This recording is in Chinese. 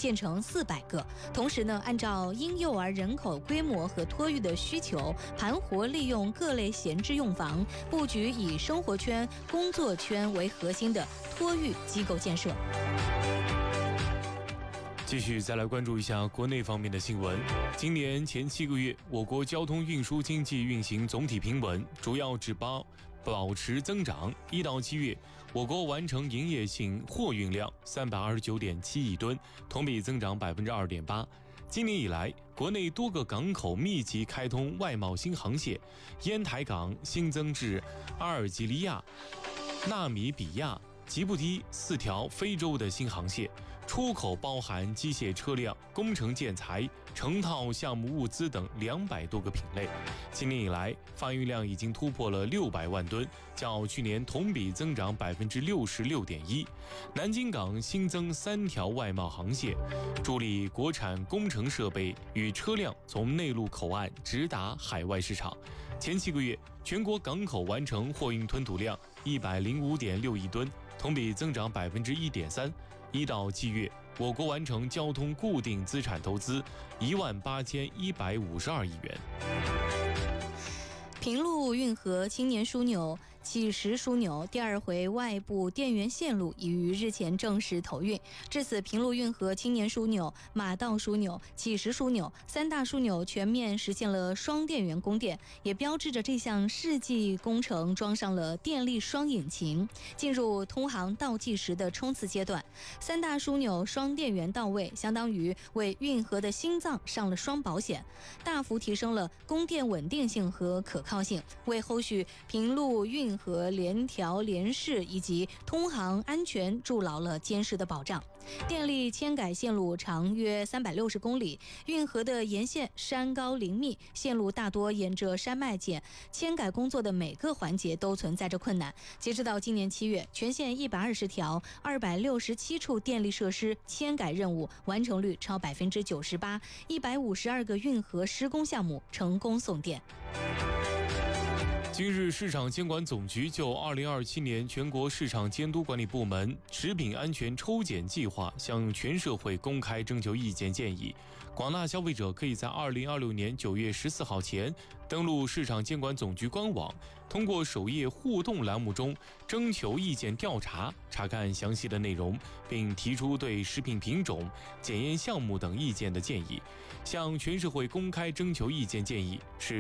建成400个。同时呢，按照婴幼儿人口规模和托育的需求，盘活利用各类闲置用房，布局以生活圈、工作圈为核心的托育机构建设。 继续再来关注一下国内方面的新闻。今年前7个月，我国交通运输经济运行总体平稳，主要指标保持增长。1到7月，我国完成营业性货运量329.7亿吨，同比增长2.8%。今年以来，国内多个港口密集开通外贸新航线，烟台港新增至阿尔及利亚、纳米比亚、吉布提4条非洲的新航线，出口包含机械车辆、工程建材、成套项目物资等200多个品类。今年以来，发运量已经突破了600万吨，较去年同比增长66.1%。南京港新增3条外贸航线，助力国产工程设备与车辆从内陆口岸直达海外市场。前7个月，全国港口完成货运吞吐量105.6亿吨，同比增长1.3%。1到7月，我国完成交通固定资产投资18152亿元。 平陆运河青年枢纽启石枢纽第2回外部电源线路已于日前正式投运，至此平陆运河青年枢纽、马道枢纽、启石枢纽3大枢纽全面实现了双电源供电，也标志着这项世纪工程装上了电力双引擎，进入通航倒计时的冲刺阶段。3大枢纽双电源到位，相当于为运河的心脏上了双保险，大幅提升了供电稳定性和可靠性，为后续平陆运河联调联试以及通航安全筑牢了坚实的保障。电力迁改线路长约360公里，运河的沿线山高林密，线路大多沿着山脉间，迁改工作的每个环节都存在着困难。截止到今年7月，全线120条、267处电力设施迁改任务完成率超98%，152个运河施工项目成功送电。 今日，市场监管总局就2027年全国市场监督管理部门食品安全抽检计划向全社会公开征求意见建议。广大消费者可以在2026年9月14号前登录市场监管总局官网，通过首页互动栏目中征求意见调查，查看详细的内容，并提出对食品品种、检验项目等意见的建议。向全社会公开征求意见建议是